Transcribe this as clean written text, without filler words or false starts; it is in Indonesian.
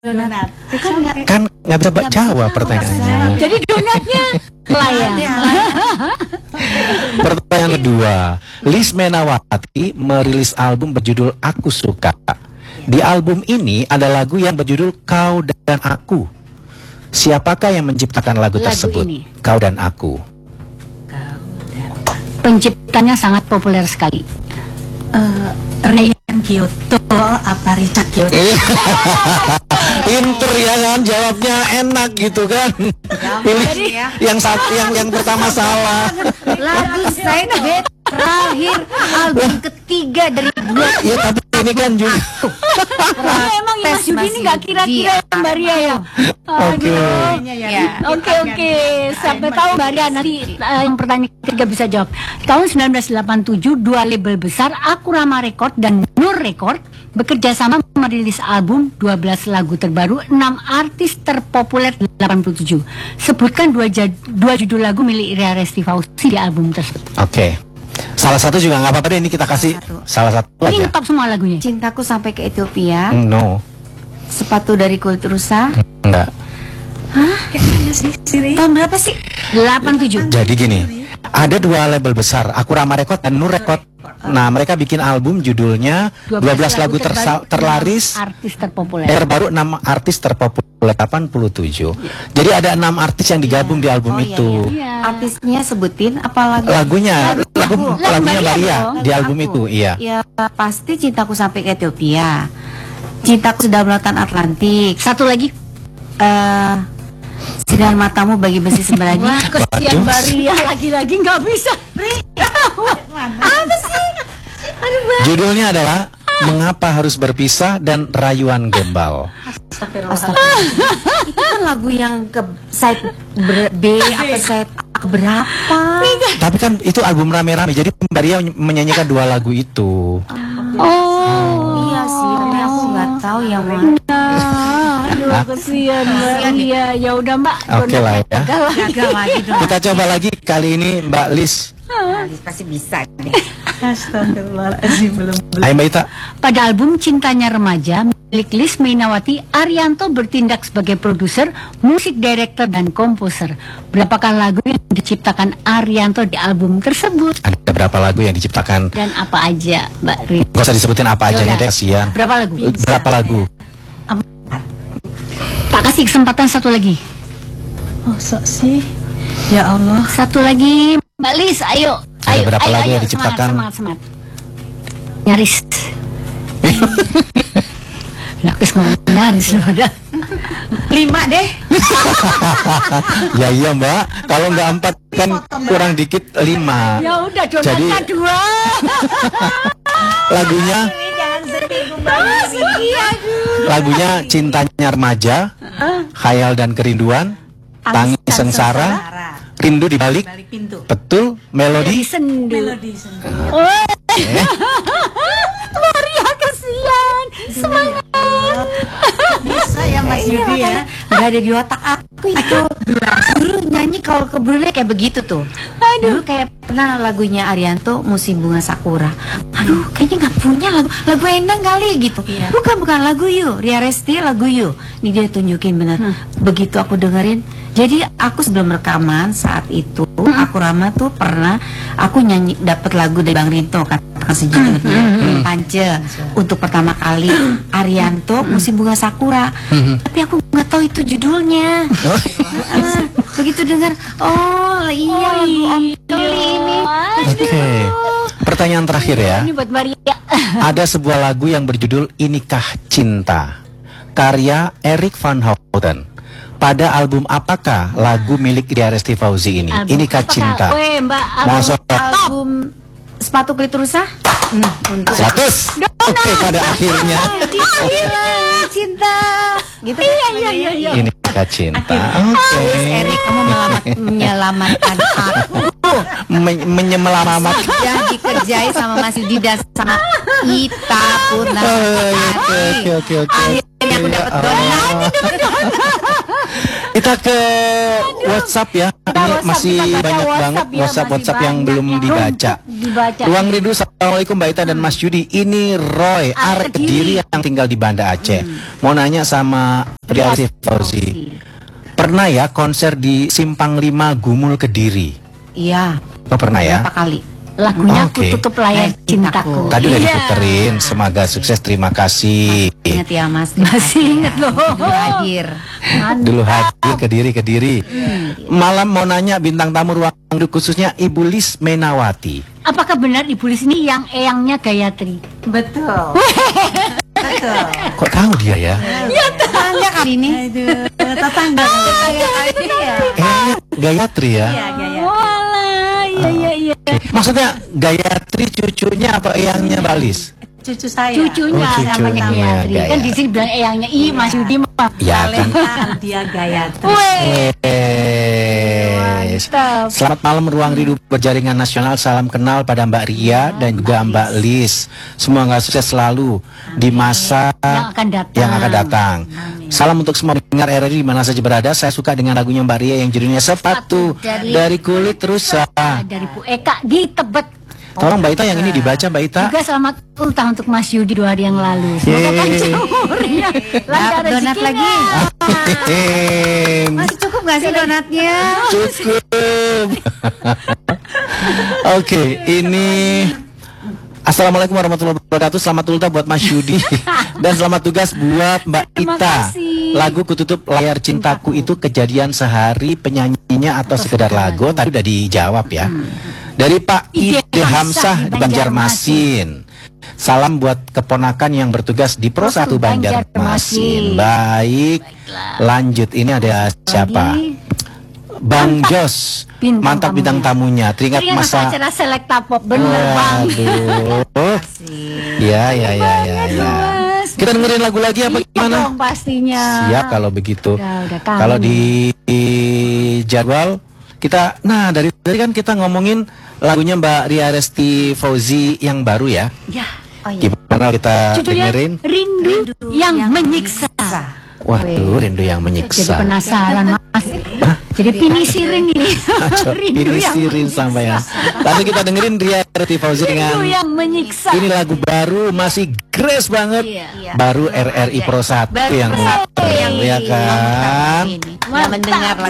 Donat. Kan nggak bisa jawab pertanyaannya. Jadi donatnya layang. Pertanyaan kedua, Liz Menawati merilis album berjudul Aku Suka. Di album ini ada lagu yang berjudul Kau dan Aku. Siapakah yang menciptakan lagu tersebut? Ini. Kau dan Aku. Penciptanya sangat populer sekali. Ryan Kyoto apa Richard Kyoto? Pinter ya kan, jawabnya enak gitu kan. Pilih yang pertama salah. Lagu saya terakhir album ketiga dari dua. Ya tapi ini kan juga. Emang Mas Yudi ini nggak kira-kira Mbak Ria ya? Oke. Oke. Sampai tahu Mbak Ria nanti yang pertanyaan ketiga bisa jawab. Tahun 1987 dua label besar Aku Rama Record dan Nur Record bekerja sama merilis album 12 lagu terbaru 6 artis terpopuler 87. Sebutkan dua judul lagu milik Ria Resti Fauzi di album tersebut. Oke. Salah satu juga nggak apa-apa deh, ini kita kasih salah satu Ini aja. lengkap semua lagunya. Cintaku Sampai ke Ethiopia. No. Sepatu dari kulit rusa. Enggak. Tahun berapa sih? 87. Jadi gini, ada dua label besar, Aku Rama Record dan Nur Record. Nah, mereka bikin album judulnya 12 lagu terlaris artis terpopuler. terbaru 6 artis terpopuler 87. Jadi ada 6 artis yang digabung di album itu. Iya. Artisnya sebutin apa lagu? Lagunya Mbak Mbak Ria dong. di album itu, iya. Ya pasti Cintaku Sampai ke Ethiopia. Cintaku Sudah Melautan Atlantik. Satu lagi. Sinar Matamu Bagi Besi Sebelah Wah, kesian Mbak Ria lagi-lagi nggak bisa. Apa sih? Aduh, Mbak. Judulnya adalah Mengapa Harus Berpisah dan Rayuan Gombal. Itu kan lagu yang ke side B apa side A berapa? Tapi kan itu album rame-rame, jadi Mbak Ria menyanyikan dua lagu itu. Oh, Iya sih, tapi aku nggak tahu yang mana. aduh kesian Mbak Ria. Ya udah Mbak. Oke lah ya. Gagal lagi dong. Kita coba lagi kali ini Mbak Liz. Pasti bisa deh. Astagfirullahaladzim, belum. Ayo Mbak Ita. Pada album Cintanya Remaja milik Liz Mainawati, Arianto bertindak sebagai produser, musik director dan komposer. Berapakah lagu yang diciptakan Arianto di album tersebut? Ada berapa lagu yang diciptakan? Dan apa aja, Mbak Ria? Gak usah disebutin apa aja nya deh, kasihan. Berapa lagu? Berapa lagu? Tak kasih kesempatan satu lagi. Masa sih? Ya Allah. Satu lagi, Mbak Liz, ayo. Ada berapa lagu yang diciptakan? Semangat. Nyaris. Nyaris ngomong nyaris. 5 deh. Ya iya Mbak, kalau nggak 4 kan kurang dikit 5. Ya udah, Jadi donatnya 2. lagunya Jangan sedih, lagunya Cintanya Remaja, Khayal dan Kerinduan, Tangis Sengsara, Rindu di Balik Pintu. Betul, Melodi. Sendu. Melodi sendu. Oh. Maria kasihan. Semangat. Bisa ya Mas Yudi ya. Gak ada di otak aku itu. Dulu nyanyi kalau ke Brunei kayak begitu tuh. Dulu kayak pernah lagunya Arianto Musim Bunga Sakura. Aduh kayaknya gak punya lagu Endang kali gitu. Bukan lagu You, Ria Resti lagu You. Ini dia tunjukin bener. Begitu aku dengerin. Jadi aku sebelum rekaman saat itu Aku Rama tuh pernah aku nyanyi dapat lagu dari Bang Rinto katakan sejujurnya Pance untuk pertama kali Arianto Musim Bunga Sakura. Tapi aku nggak tahu itu judulnya. Begitu dengar, oh iya lagu Om Keli ini. Oke. Pertanyaan terakhir ya. Ini buat Maria. Ada sebuah lagu yang berjudul Inikah Cinta, karya Erik Van Houten. Pada album apakah lagu milik Ria Resti Fauzi ini? Album Inikah apakah? Cinta. Weh, Mbak, Masuk Album Sepatu Kulit Rusa. 100. Oke, pada akhirnya Cinta. Gitu. Iya. Inikah Cinta. Oke. Erik, kamu menyelamatkan aku Menyemelamat. yang dikerjai sama Mas Yudi dan sama Ita Purna. Oke. Akhirnya aku dapat donat. Kita ke WhatsApp ya. ini masih banyak banget WhatsApp yang belum dibaca. Ruang Rindu, assalamualaikum Mbak Ita dan Mas Yudi. Ini Roy Arek Kediri yang tinggal di Banda Aceh. Mau nanya sama Ria Fauzi. Pernah ya konser di Simpang 5 Gumul Kediri? Iya. Oh, pernah ya? Berapa kali? Lagunya Ku Oke. Tutup Layar Cintaku. Tadi udah diputerin. Semoga sukses. Terima kasih. Ingat ya Mas. Masih inget loh. Dulu hadir. Dulu hadir Kediri. Malam mau nanya bintang tamu Ruang Rindu khususnya Ibu Lis Menawati. Apakah benar Ibu Lis ini yang eyangnya Gayatri? Betul. Betul. Kok tahu dia ya? Tetangga kali ini. Aduh, tetangga. Gayatri ya? Walah, iya. Maksudnya Gayatri cucunya apa eyangnya Mbak Lis? Cucu saya. Cucunya Oh, namanya cucunya Gayatri. Kan Gayatri. di sini bilang eyangnya Mas Yudi mah. Ya kan. Dia Gayatri. Weh. Mantap. Selamat malam Ruang Rindu Berjaringan Nasional. Salam kenal pada Mbak Ria dan juga Mbak Lis. Semoga sukses selalu di masa yang akan datang. Salam untuk semua pendengar RRI di mana saja berada. Saya suka dengan lagunya Mbak Ria yang judulnya Sepatu dari Kulit Rusa. Dari Bu Eka di Tebet. Tolong Mbak Ita yang ini dibaca Mbak Ita. Juga selamat ulang untuk Mas Yudi 2 hari yang lalu. Semoga panjang umurnya, lancar Donat rezekinya. lagi. Masih cukup gak sih donatnya? Cukup. Oke, ini Assalamualaikum warahmatullahi wabarakatuh. Selamat ultah buat Mas Yudi dan selamat tugas buat Mbak Terima Ita. kasih. Lagu Ku Tutup Layar Cintaku itu kejadian sehari, penyanyinya atau sekedar lagu? Tadi udah dijawab ya. Dari Pak Ide Hamzah di Banjarmasin. Salam buat keponakan yang bertugas di Pro 1 Banjarmasin. Baik. Lanjut, ini ada siapa? Bang Jos, mantap bintang tamunya. Teringat masa acara Selekta Pop, bener Bang. Aduh. Ya. Kita dengerin lagu lagi apa gimana? Dong, pastinya. Siap kalau begitu. Udah kangen. Kalau di jadwal kita, nah dari tadi kan kita ngomongin lagunya Mbak Ria Resti Fauzi yang baru ya. Ya. Oh iya. Gimana kita Judulnya dengerin? Rindu yang menyiksa. Waduh, rindu yang Jadi menyiksa. penasaran Mas. Jadi pinisirin ini. Rindu Ini yang sirin sampai ya. Lalu kita dengerin Ria Resti Fauzi dengan Rindu yang menyiksa. ini lagu baru, masih grace banget. Baru RRI Pro 1 yang muter, ya kan? Yang mendengar lagu